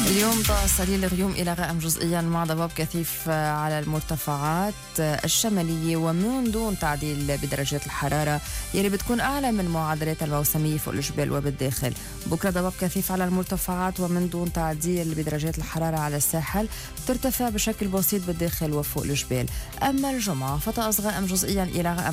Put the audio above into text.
اليوم طقس سليل الغيوم إلى غائم جزئيا مع ضباب كثيف على المرتفعات الشمالية ومن دون تعديل بدرجات الحرارة يلي بتكون أعلى من معدلات الموسمية فوق الجبال وبالداخل. بكرة ضباب كثيف على المرتفعات ومن دون تعديل بدرجات الحرارة على الساحل، ترتفع بشكل بسيط بالداخل وفوق الجبال. أما الجمعة فطقس غائم جزئيا إلى غائم